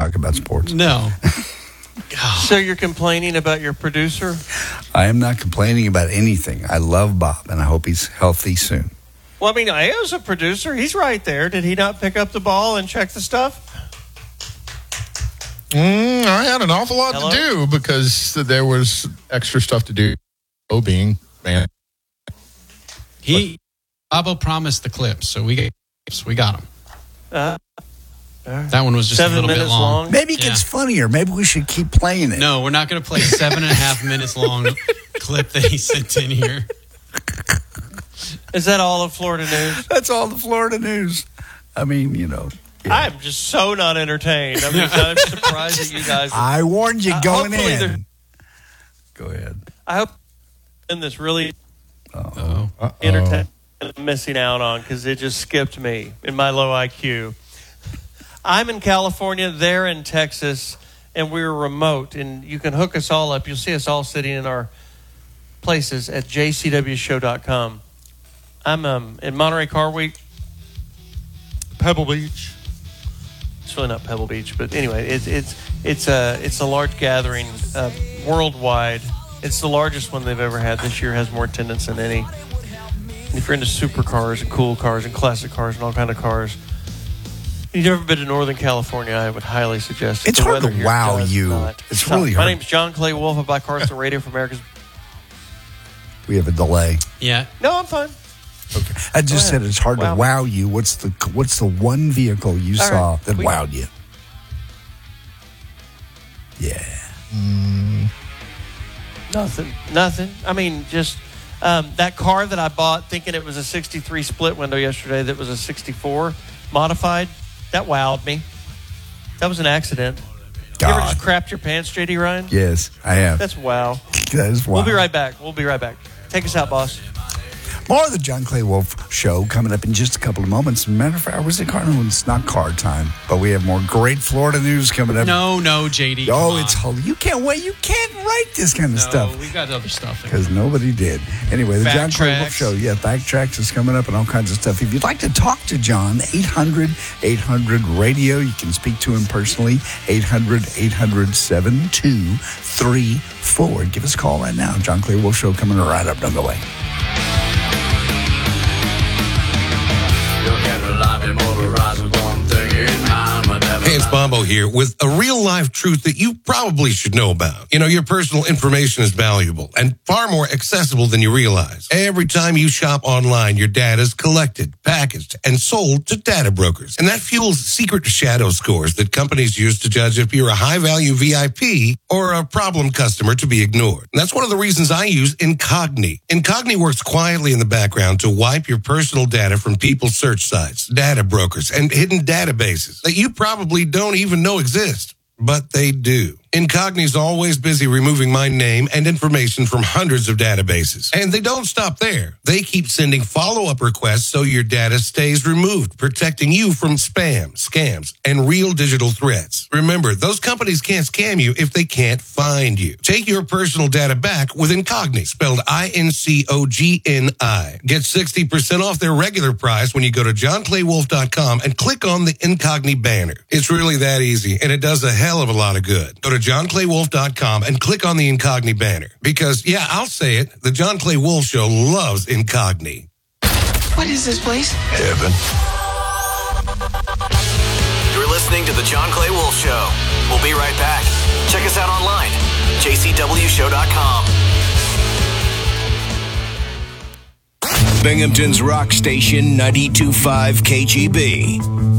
talk about sports. No. So you're complaining about your producer? I am not complaining about anything. I love Bob, and I hope he's healthy soon. Well, I mean, as a producer, he's right there. Did he not pick up the ball and check the stuff? I had an awful lot to do because there was extra stuff to do. Being man, Bobo promised the clips, so we got them. That one was just 7 a little bit minutes long. Maybe it gets funnier. Maybe we should keep playing it. No, we're not going to play 7.5 minutes long clip that he sent in here. Is that all of Florida news? That's all the Florida news. I mean, Yeah. I'm just so not entertained. I'm surprised that you guys. I warned you going in. Go ahead. I hope in this really Uh-oh. entertaining I'm missing out on because it just skipped me in my low IQ. I'm in California, they're in Texas, and we're remote. And you can hook us all up. You'll see us all sitting in our places at jcwshow.com. I'm in Monterey Car Week, Pebble Beach. It's really not Pebble Beach, but anyway, it's a large gathering worldwide. It's the largest one they've ever had. This year has more attendance than any. And if you're into supercars and cool cars and classic cars and all kind of cars, you've never been to Northern California, I would highly suggest it. It's hard to wow you. It's really hard. My name's John Clay Wolf. I buy cars on radio for America's. We have a delay. Yeah. No, I'm fine. Okay. I just said it's hard to wow you. What's the one vehicle you saw that wowed you? Yeah. Nothing. I mean, just that car that I bought thinking it was a 63 split window yesterday that was a 64 modified, that wowed me. That was an accident. You ever just crapped your pants, J.D. Ryan? Yes, I have. That's wow. That is wow. We'll be right back. Take us out, boss. More of the John Clay Wolf Show coming up in just a couple of moments. Matter of fact, I was at Carnival. It's not car time, but we have more great Florida news coming up. No, JD. Oh, it's you can't wait. You can't write this kind of stuff. No, we've got other stuff. Because nobody did. Anyway, the John Clay Wolf Show. Yeah, Fact Tracks is coming up and all kinds of stuff. If you'd like to talk to John, 800-800-RADIO. You can speak to him personally, 800-800-7234. Give us a call right now. John Clay Wolf Show coming right up. Don't go away. Hey, it's Bombo here with a real-life truth that you probably should know about. You know, your personal information is valuable and far more accessible than you realize. Every time you shop online, your data is collected, packaged, and sold to data brokers. And that fuels secret shadow scores that companies use to judge if you're a high-value VIP or a problem customer to be ignored. And that's one of the reasons I use Incogni. Incogni works quietly in the background to wipe your personal data from people's search sites, data brokers, and hidden databases that you probably don't even know exist, but they do. Incogni's always busy removing my name and information from hundreds of databases. And they don't stop there. They keep sending follow-up requests so your data stays removed, protecting you from spam, scams, and real digital threats. Remember, those companies can't scam you if they can't find you. Take your personal data back with Incogni, spelled INCOGNI. Get 60% off their regular price when you go to johnclaywolf.com and click on the Incogni banner. It's really that easy, and it does a hell of a lot of good. Go to johnclaywolf.com and click on the Incogni banner. Because, yeah, I'll say it, the John Clay Wolf Show loves Incogni. What is this place? Heaven. You're listening to the John Clay Wolf Show. We'll be right back. Check us out online, jcwshow.com. Binghamton's rock station 92.5 KGB.